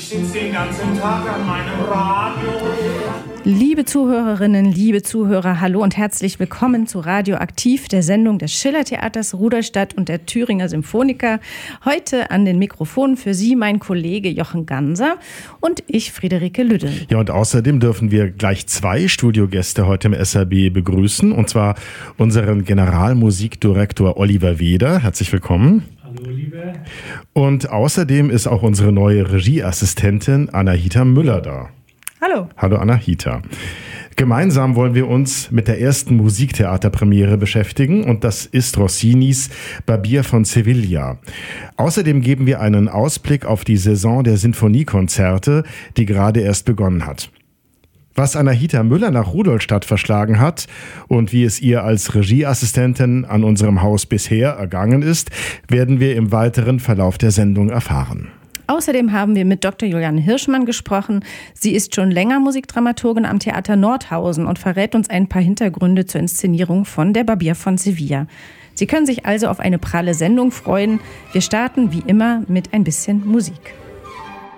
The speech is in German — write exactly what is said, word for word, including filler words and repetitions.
Ich sitze den ganzen Tag an meinem Radio. Liebe Zuhörerinnen, liebe Zuhörer, hallo und herzlich willkommen zu Radioaktiv, der Sendung des Schillertheaters Rudolstadt und der Thüringer Symphoniker. Heute an den Mikrofonen für Sie mein Kollege Jochen Ganser und ich, Friederike Lüdde. Ja, und außerdem dürfen wir gleich zwei Studiogäste heute im S R B begrüßen, und zwar unseren Generalmusikdirektor Oliver Weder. Herzlich willkommen. Hallo, liebe. Und außerdem ist auch unsere neue Regieassistentin Anahita Müller da. Hallo. Hallo Anahita. Gemeinsam wollen wir uns mit der ersten Musiktheaterpremiere beschäftigen, und das ist Rossinis Barbier von Sevilla. Außerdem geben wir einen Ausblick auf die Saison der Sinfoniekonzerte, die gerade erst begonnen hat. Was Anahita Müller nach Rudolstadt verschlagen hat und wie es ihr als Regieassistentin an unserem Haus bisher ergangen ist, werden wir im weiteren Verlauf der Sendung erfahren. Außerdem haben wir mit Doktor Juliane Hirschmann gesprochen. Sie ist schon länger Musikdramaturgin am Theater Nordhausen und verrät uns ein paar Hintergründe zur Inszenierung von Der Barbier von Sevilla. Sie können sich also auf eine pralle Sendung freuen. Wir starten wie immer mit ein bisschen Musik.